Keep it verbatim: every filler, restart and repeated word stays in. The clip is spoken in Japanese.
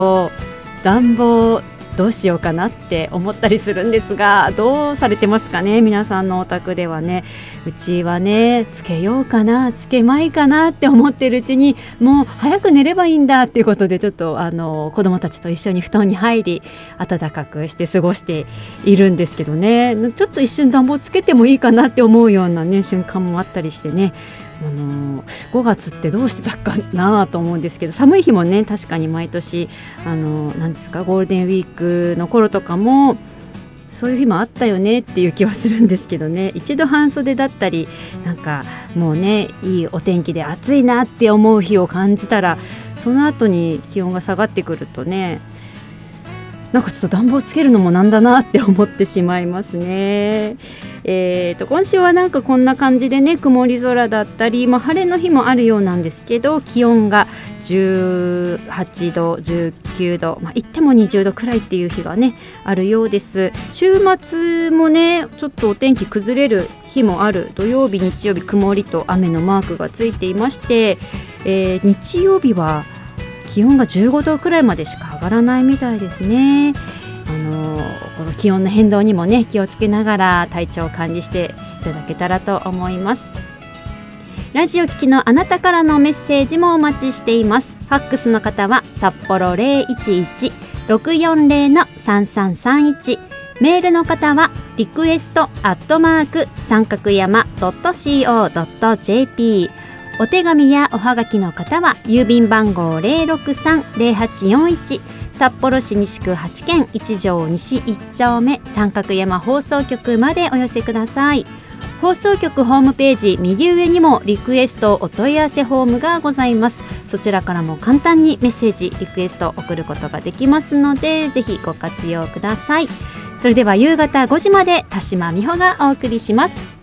暖房どうしようかなって思ったりするんですが、どうされてますかね、皆さんのお宅ではね。うちはね、つけようかなつけまいかなって思ってるうちに、もう早く寝ればいいんだっていうことで、ちょっとあの子供たちと一緒に布団に入り暖かくして過ごしているんですけどね、ちょっと一瞬暖房つけてもいいかなって思うようなね瞬間もあったりしてね、あのごがつってどうしてたかなと思うんですけど、寒い日もね確かに毎年あのなんですかゴールデンウィークの頃とかもそういう日もあったよねっていう気はするんですけどね、一度半袖だったりなんかもうねいいお天気で暑いなって思う日を感じたら、その後に気温が下がってくるとね、なんかちょっと暖房つけるのもなんだなって思ってしまいますね。えー、と今週はなんかこんな感じでね、曇り空だったり、まあ、晴れの日もあるようなんですけど、気温がじゅうはちどじゅうきゅうど、まあ、言ってもにじゅうどくらいっていう日がねあるようです。週末もねちょっとお天気崩れる日もある。土曜日日曜日曇りと雨のマークがついていまして、えー、日曜日は気温がじゅうごどくらいまでしか上がらないみたいですね。あのこの気温の変動にもね気をつけながら体調を管理していただけたらと思います。ラジオ聞きのあなたからのメッセージもお待ちしています。ファックスの方は札幌 ゼロいちいち ろくよんゼロ さんさんさんいち、 メールの方はリクエストアットマーク三角山 ドット コー ドット ジェーピー、お手紙やおはがきの方は郵便番号 ゼロろくさん ゼロはちよんいち、札幌市西区はちけんいち条西いっ丁目三角山放送局までお寄せください。放送局ホームページ右上にもリクエストお問い合わせフォームがございます。そちらからも簡単にメッセージリクエストを送ることができますので、ぜひご活用ください。それでは夕方ごじまで田島美穂がお送りします。